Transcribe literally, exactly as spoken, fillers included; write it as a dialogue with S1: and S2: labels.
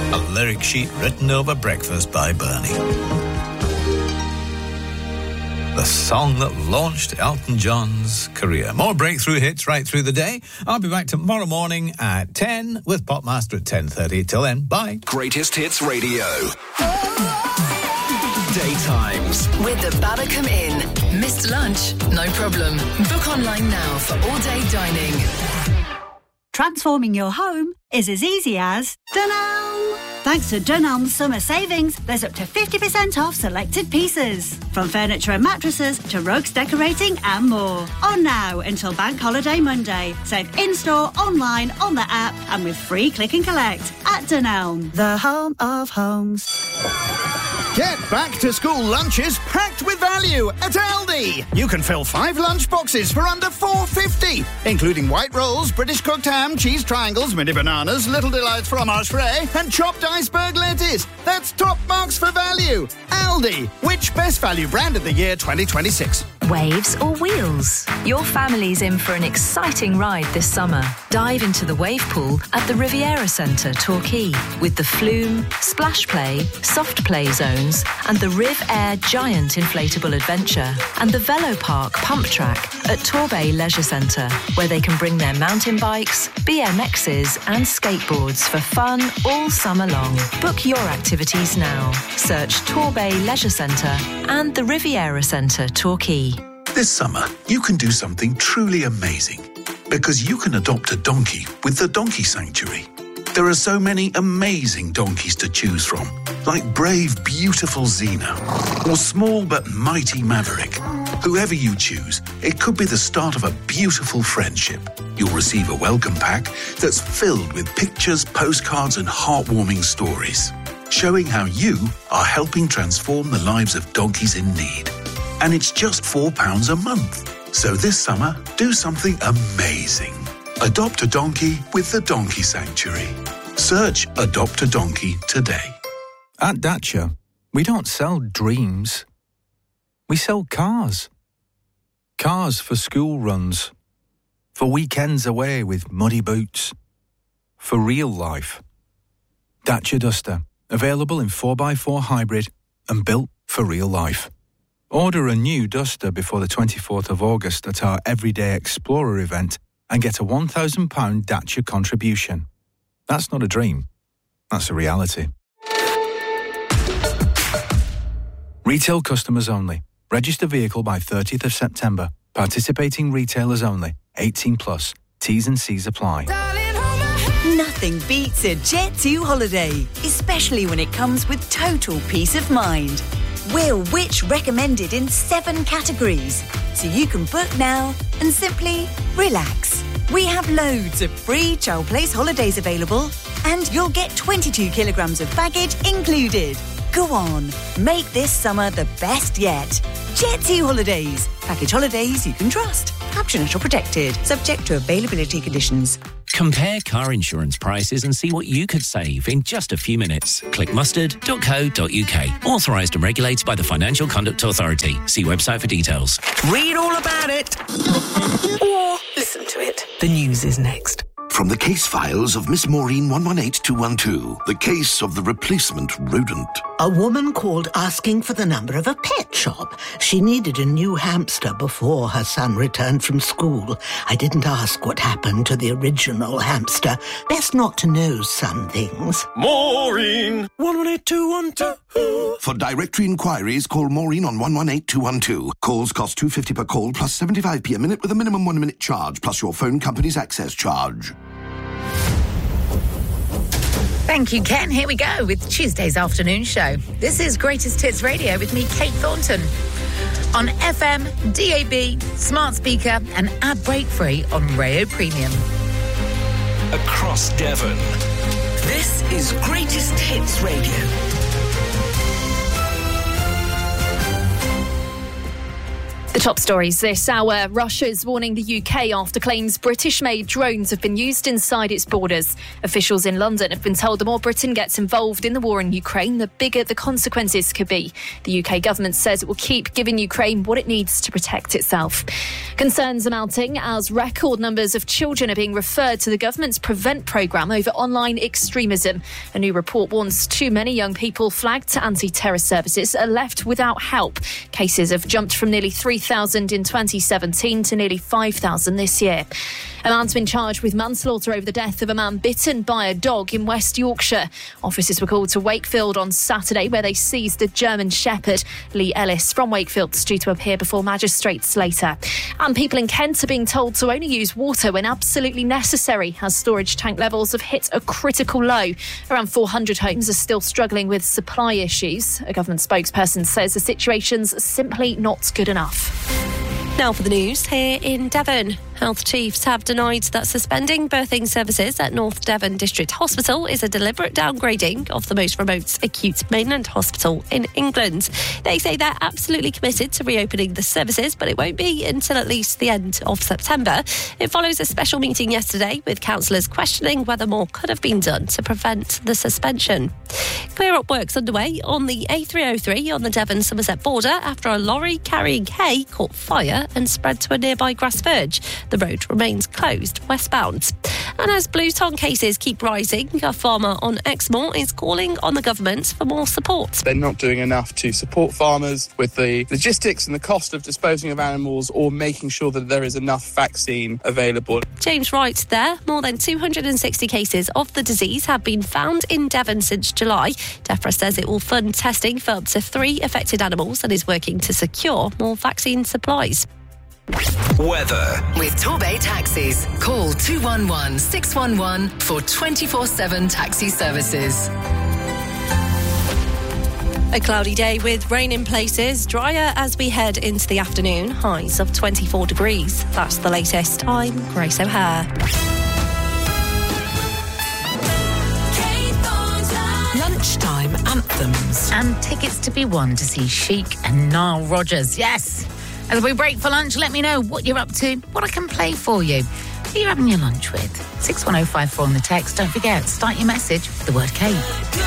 S1: A lyric sheet written over breakfast by Bernie. The song that launched Elton John's career. More breakthrough hits right through the day. I'll be back tomorrow morning at ten with Popmaster at ten thirty. Till then, bye.
S2: Greatest Hits Radio. Daytimes.
S3: With the Babacom Inn. Missed lunch? No problem. Book online now for all-day dining.
S4: Transforming your home is as easy as Dunelm. Thanks to Dunelm's summer savings, there's up to fifty percent off selected pieces. From furniture and mattresses to rugs, decorating and more. On now until Bank Holiday Monday. Save in-store, online, on the app and with free click and collect at Dunelm, the home of homes.
S5: Get back to school lunches packed with value at Aldi. You can fill five lunch boxes for under four pounds fifty, including white rolls, British cooked ham, cheese triangles, mini bananas, Little Delights fromage frais, and chopped iceberg lettuce. That's top marks for value. Aldi, which best value brand of the year twenty twenty-six?
S6: Waves or wheels? Your family's in for an exciting ride this summer. Dive into the wave pool at the Riviera Centre, Torquay, with the Flume, Splash Play, Soft Play Zones, and the Riv Air Giant Inflatable Adventure, and the Velo Park Pump Track at Torbay Leisure Centre, where they can bring their mountain bikes, B M Xs, and skateboards for fun all summer long. Book your activities now. Search Torbay Leisure Centre and the Riviera Centre, Torquay.
S7: This summer, you can do something truly amazing because you can adopt a donkey with the Donkey Sanctuary. There are so many amazing donkeys to choose from, like brave, beautiful Xena or small but mighty Maverick. Whoever you choose, it could be the start of a beautiful friendship. You'll receive a welcome pack that's filled with pictures, postcards and heartwarming stories, showing how you are helping transform the lives of donkeys in need. And it's just four pounds a month. So this summer, do something amazing. Adopt a donkey with the Donkey Sanctuary. Search Adopt a Donkey today.
S8: At Dacia, we don't sell dreams. We sell cars. Cars for school runs. For weekends away with muddy boots. For real life. Dacia Duster. Available in four by four hybrid and built for real life. Order a new Duster before the twenty-fourth of August at our Everyday Explorer event and get a one thousand pounds Dacia contribution. That's not a dream. That's a reality. Retail customers only. Register vehicle by thirtieth of September. Participating retailers only. eighteen plus. T's and C's apply.
S9: Nothing beats a Jet two holiday, especially when it comes with total peace of mind. We're Which recommended in seven categories, so you can book now and simply relax. We have loads of free Chow Place holidays available, and you'll get twenty-two kilograms of baggage included. Go on, make this summer the best yet. Jet two Holidays. Package holidays you can trust. Caption or protected. Subject to availability conditions.
S10: Compare car insurance prices and see what you could save in just a few minutes. Click mustard dot co dot uk. Authorised and regulated by the Financial Conduct Authority. See website for details.
S11: Read all about it. Or listen to it. The news is next.
S12: From the case files of Miss Maureen one one eight two one two, the case of the replacement rodent.
S13: A woman called asking for the number of a pet shop. She needed a new hamster before her son returned from school. I didn't ask what happened to the original hamster. Best not to know some things.
S12: Maureen! one one eight two one two. For directory inquiries, call Maureen on one one eight two one two. Calls cost two pounds fifty per call plus seventy-five p a minute with a minimum one minute charge plus your phone company's access charge.
S14: Thank you, Ken. Here we go with Tuesday's afternoon show. This is Greatest Hits Radio with me, Kate Thornton. On F M, D A B, smart speaker and ad break free on Radio Premium.
S2: Across Devon.
S11: This is Greatest Hits Radio.
S15: The top stories this hour. Russia's warning the U K after claims British-made drones have been used inside its borders. Officials in London have been told the more Britain gets involved in the war in Ukraine, the bigger the consequences could be. The U K government says it will keep giving Ukraine what it needs to protect itself. Concerns are mounting as record numbers of children are being referred to the government's Prevent programme over online extremism. A new report warns too many young people flagged to anti-terror services are left without help. Cases have jumped from nearly three thousand in twenty seventeen to nearly five thousand this year. A man's been charged with manslaughter over the death of a man bitten by a dog in West Yorkshire. Officers were called to Wakefield on Saturday where they seized a German Shepherd. Lee Ellis from Wakefield is due to appear before magistrates later. And people in Kent are being told to only use water when absolutely necessary as storage tank levels have hit a critical low. Around four hundred homes are still struggling with supply issues. A government spokesperson says the situation's simply not good enough.
S16: Now for the news here in Devon. Health chiefs have denied that suspending birthing services at North Devon District Hospital is a deliberate downgrading of the most remote acute mainland hospital in England. They say they're absolutely committed to reopening the services, but it won't be until at least the end of September. It follows a special meeting yesterday with councillors questioning whether more could have been done to prevent the suspension. Clear-up works underway on the A three oh three on the Devon-Somerset border after a lorry carrying hay caught fire and spread to a nearby grass verge. The road remains closed westbound. And as blue tongue cases keep rising, a farmer on Exmoor is calling on the government for more support.
S17: They're not doing enough to support farmers with the logistics and the cost of disposing of animals or making sure that there is enough vaccine available.
S16: James Wright there. More than two hundred sixty cases of the disease have been found in Devon since July. DEFRA says it will fund testing for up to three affected animals and is working to secure more vaccine supplies.
S2: Weather.
S3: With Torbay Taxis. Call two one one, six one one for twenty-four seven taxi services.
S16: A cloudy day with rain in places, drier as we head into the afternoon, highs of twenty-four degrees. That's the latest. I'm Grace O'Hare.
S14: Lunchtime anthems. And tickets to be won to see Chic and Nile Rodgers. Yes! As we break for lunch, let me know what you're up to, what I can play for you. Who are you having your lunch with? six one oh five four on the text. Don't forget, start your message with the word Kate.